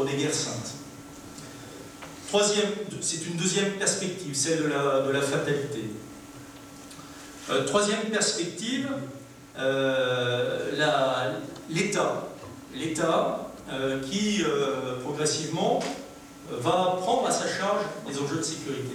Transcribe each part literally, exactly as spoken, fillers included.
des guerres saintes. Troisième, c'est une deuxième perspective, celle de la, de la fatalité. Euh, troisième perspective, euh, l'État. L'État euh, qui, euh, progressivement, va prendre à sa charge les enjeux de sécurité.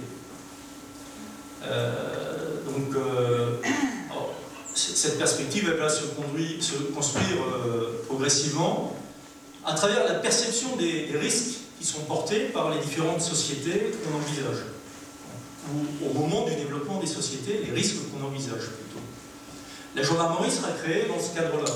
Euh, donc, euh, alors, cette perspective, elle va se, conduire, se construire euh, progressivement à travers la perception des, des risques qui sont portés par les différentes sociétés qu'on envisage, ou au moment du développement des sociétés, les risques qu'on envisage plutôt. La gendarmerie sera créée dans ce cadre-là.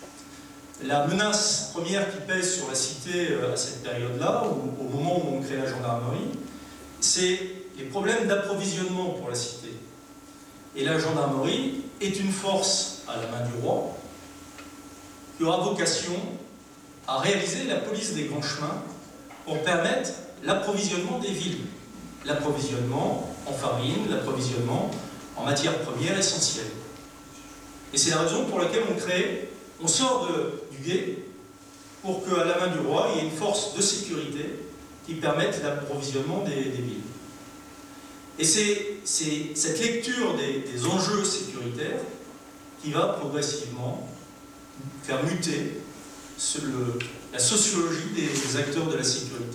La menace première qui pèse sur la cité à cette période-là, au moment où on crée la gendarmerie, c'est les problèmes d'approvisionnement pour la cité. Et la gendarmerie est une force à la main du roi qui aura vocation à réaliser la police des grands chemins pour permettre l'approvisionnement des villes. L'approvisionnement en farine, l'approvisionnement en matières premières essentielles. Et c'est la raison pour laquelle on crée, on sort de, du guet pour qu'à la main du roi, il y ait une force de sécurité qui permette l'approvisionnement des, des villes. Et c'est cette lecture des, des enjeux sécuritaires qui va progressivement faire muter ce, le, la sociologie des, des acteurs de la sécurité.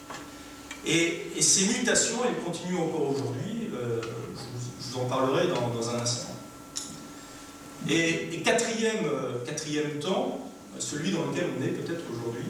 Et, et ces mutations, elles continuent encore aujourd'hui, euh, je, je vous en parlerai dans, dans un instant. Et, et quatrième, euh, quatrième temps, celui dans lequel on est peut-être aujourd'hui,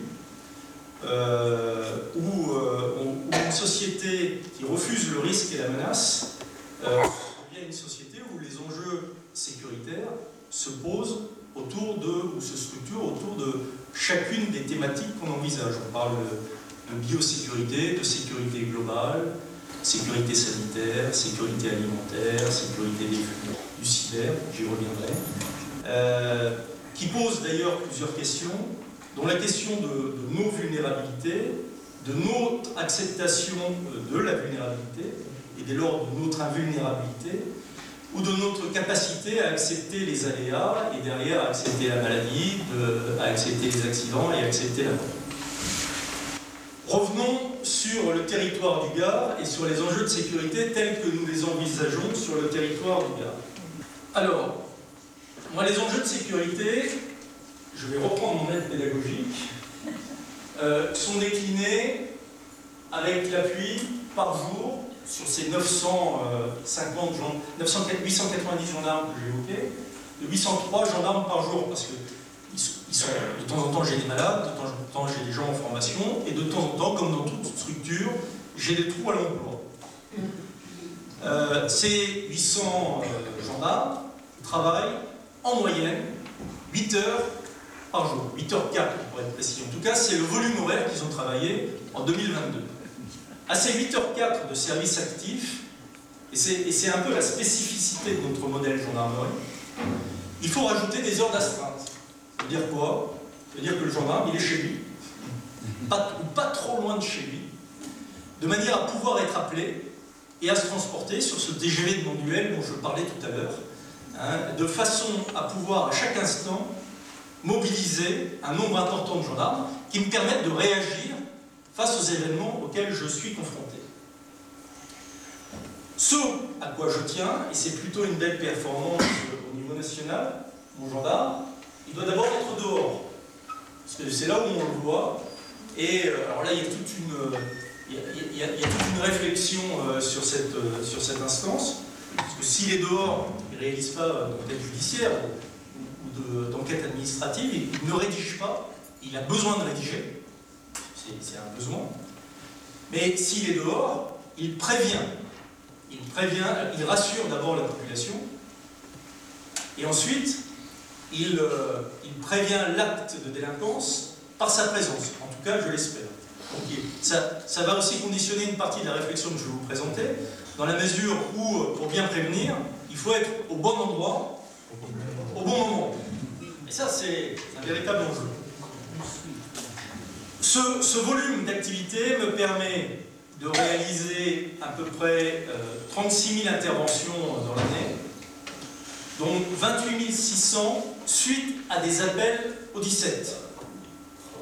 euh, où, euh, on, où une société qui refuse le risque et la menace euh, devient une société où les enjeux sécuritaires se posent autour de, ou se structurent autour de chacune des thématiques qu'on envisage. On parle de, de biosécurité, de sécurité globale, sécurité sanitaire, sécurité alimentaire, sécurité des flux, du cyber, j'y reviendrai, euh, qui pose d'ailleurs plusieurs questions, dont la question de, de nos vulnérabilités, de notre acceptation de la vulnérabilité, et dès lors de notre invulnérabilité, ou de notre capacité à accepter les aléas, et derrière à accepter la maladie, de, à accepter les accidents et à accepter la mort. Revenons sur le territoire du Gard et sur les enjeux de sécurité tels que nous les envisageons sur le territoire du Gard. Alors, moi, les enjeux de sécurité, je vais reprendre mon aide pédagogique, euh, sont déclinés avec l'appui par jour sur ces neuf cent cinquante, huit cent quatre-vingt-dix gendarmes que j'évoquais, de huit cent trois gendarmes par jour, parce que ils sont, de temps en temps j'ai des malades, de temps en temps j'ai des gens en formation, et de temps en temps, comme dans toute structure, j'ai des trous à l'emploi. Euh, ces huit cents euh, gendarmes travaillent en moyenne huit heures par jour, huit heures quatre pour être précis. En tout cas, c'est le volume horaire qu'ils ont travaillé en deux mille vingt-deux. À ces huit heures quatre de service actif, et c'est un peu la spécificité de notre modèle gendarmerie, il faut rajouter des heures d'astreinte. Ça veut dire quoi? Ça veut dire que le gendarme, il est chez lui, pas, ou pas trop loin de chez lui, de manière à pouvoir être appelé et à se transporter sur ce D G V de non-duel dont je parlais tout à l'heure, hein, de façon à pouvoir à chaque instant mobiliser un nombre important de gendarmes qui me permettent de réagir face aux événements auxquels je suis confronté. Ce à quoi je tiens, et c'est plutôt une belle performance au niveau national, mon gendarme, il doit d'abord être dehors, parce que c'est là où on le voit, et euh, alors là il y a toute une, il y a, il y a, il y a toute une réflexion euh, sur, cette, euh, sur cette instance, parce que s'il est dehors, il ne réalise pas d'enquête judiciaire ou, ou d'enquête administrative, il ne rédige pas, il a besoin de rédiger, c'est un besoin, mais s'il est dehors, il prévient, il prévient, il rassure d'abord la population, et ensuite, il, euh, il prévient l'acte de délinquance par sa présence, en tout cas je l'espère. Ça, ça va aussi conditionner une partie de la réflexion que je vais vous présenter, dans la mesure où, pour bien prévenir, il faut être au bon endroit, au bon moment. Et ça, c'est un véritable enjeu. Ce, ce volume d'activité me permet de réaliser à peu près euh, trente-six mille interventions dans l'année, dont vingt-huit mille six cents suite à des appels au dix-sept.